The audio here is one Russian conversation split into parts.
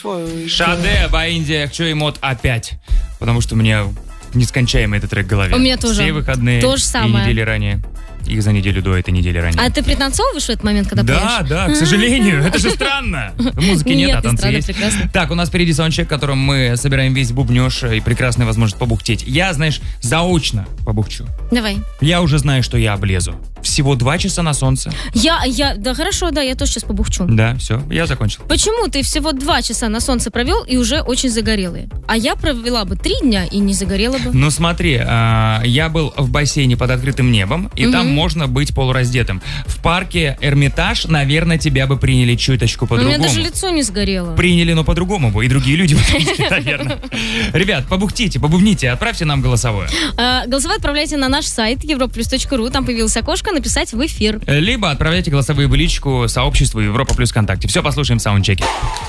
свой. Шаде, Баинди, Акчо и Мод опять. Потому что у меня нескончаемый этот трек в голове. У меня тоже. Все выходные То же самое. и недели ранее. Их за неделю до этой недели ранее. А ты пританцовываешь в этот момент, когда поешь? Да, к сожалению. Это же странно. Музыки нет, а танцы есть. Прекрасно. Так, у нас впереди саундчек, в котором мы собираем весь бубнёж и прекрасная возможность побухтеть. Я, знаешь, заочно побухчу. Давай. Я уже знаю, что я облезу. Всего 2 часа на солнце. Да хорошо, да, я тоже сейчас побухчу. Да, все, я закончил. Почему ты всего 2 часа на солнце провел и уже очень загорелый? А я провела бы 3 дня и не загорела бы. Ну смотри, я был в бассейне под открытым небом, и там можно быть полураздетым. В парке Эрмитаж, наверное, тебя бы приняли чуточку У по-другому. меня даже лицо не сгорело. Приняли, но по-другому бы, и другие люди бы приняли, наверное. Ребят, побухтите, побубните, отправьте нам голосовое. Голосовать отправляйте на наш сайт europlus.ru, там появилось окошко «Написать в эфир». Либо отправляйте голосовые в личку сообществу Европа Плюс ВКонтакте. Все, послушаем в саундчеке.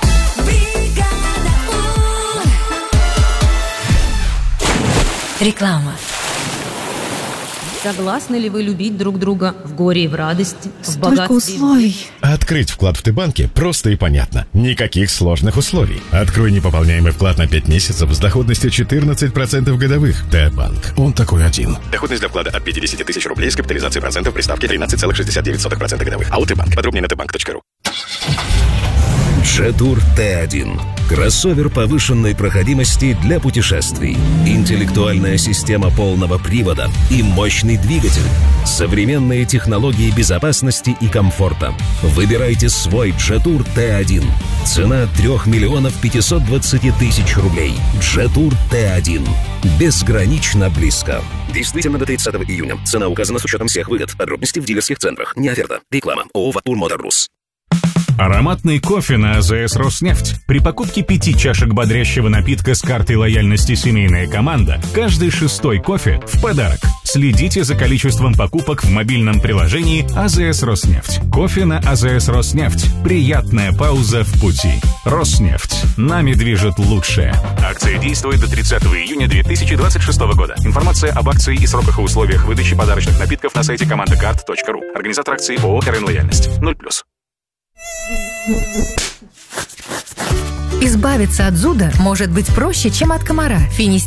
Реклама. Согласны ли вы любить друг друга в горе и в радости, в богатстве? Столько условий. Открыть вклад в Т-банке просто и понятно. Никаких сложных условий. Открой непополняемый вклад на 5 месяцев с доходностью 14% годовых. Т-банк. Он такой один. Доходность для вклада от 50 тысяч рублей с капитализацией процентов при ставке 13,69% годовых. АО Т-банк. Подробнее на tbank.ru. Jetour T1. Кроссовер повышенной проходимости для путешествий. Интеллектуальная система полного привода и мощный двигатель. Современные технологии безопасности и комфорта. Выбирайте свой Jetour T1. Цена 3 миллионов 520 тысяч рублей. Jetour T1. Безгранично близко. Действительно до 30 июня. Цена указана с учетом всех выгод. Подробности в дилерских центрах. Не оферта. Реклама. ООО «Ватур Мотор Рус». Ароматный кофе на АЗС «Роснефть». При покупке 5 чашек бодрящего напитка с картой лояльности «Семейная команда» каждый 6-й кофе в подарок. Следите за количеством покупок в мобильном приложении АЗС «Роснефть». Кофе на АЗС «Роснефть». Приятная пауза в пути. «Роснефть». Нами движет лучшее. Акция действует до 30 июня 2026 года. Информация об акции и сроках и условиях выдачи подарочных напитков на сайте командакарт.ру. Организатор акции ООО «РН Лояльность». 0+. Избавиться от зуда может быть проще, чем от комара.